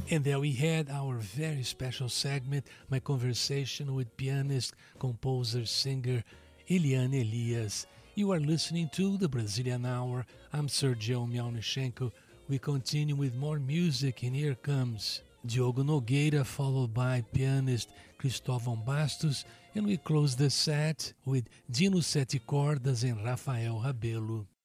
And there we had our very special segment, my conversation with pianist, composer, singer Eliane Elias. You are listening to the Brazilian Hour. I'm Sergio Mialnichenko. We continue with more music, and here comes Diogo Nogueira, followed by pianist Cristóvão Bastos, and we close the set with Dino Sete Cordas and Rafael Rabelo.